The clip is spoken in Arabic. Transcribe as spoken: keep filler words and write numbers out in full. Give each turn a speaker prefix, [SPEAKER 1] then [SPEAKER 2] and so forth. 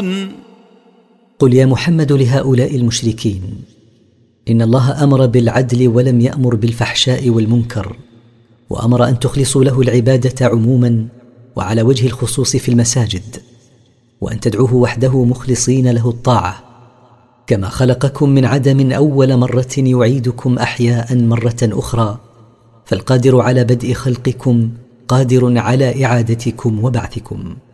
[SPEAKER 1] تعبدون.
[SPEAKER 2] قل يا محمد لهؤلاء المشركين: إن الله أمر بالعدل ولم يأمر بالفحشاء والمنكر، وأمر أن تخلصوا له العبادة عموما وعلى وجه الخصوص في المساجد، وأن تدعوه وحده مخلصين له الطاعة، كما خلقكم من عدم أول مرة يعيدكم أحياء مرة أخرى، فالقادر على بدء خلقكم قادر على إعادتكم وبعثكم.